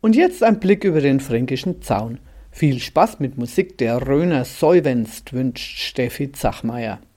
Und jetzt ein Blick über den fränkischen Zaun. Viel Spaß mit Musik der Röner Säuwenst wünscht Steffi Zachmeier.